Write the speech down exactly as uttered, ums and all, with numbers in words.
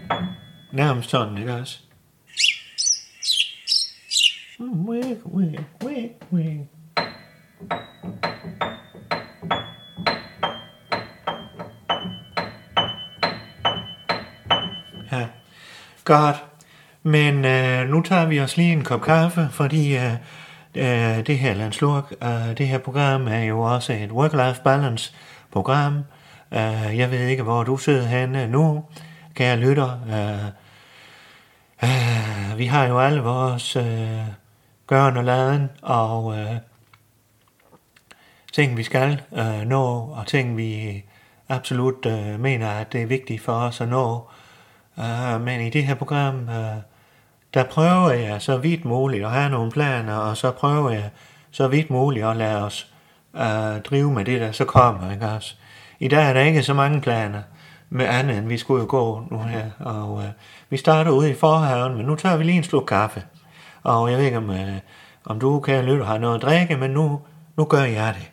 Nærmest sådan, ikke også? Wig, wig, wig, wig. Ja, godt. Men øh, nu tager vi os lige en kop kaffe, fordi øh, øh, det her, eller en slurk, øh, det her program er jo også et work-life balance program. Øh, jeg ved ikke, hvor du sidder henne nu, kære lytter. Øh, øh, vi har jo alle vores øh, gøren og laden, og øh, ting vi skal øh, nå, og ting vi absolut øh, mener, at det er vigtigt for os at nå. Uh, men i det her program, uh, der prøver jeg så vidt muligt at have nogle planer, og så prøver jeg så vidt muligt at lade os uh, drive med det, der så kommer, ikke også? I dag er der ikke så mange planer med andet, end vi skulle jo gå nu her, og uh, vi starter ude i forhaven, men nu tager vi lige en slurk kaffe, og jeg ved ikke, om, uh, om du, kære lytter, har noget at drikke, men nu, nu gør jeg det.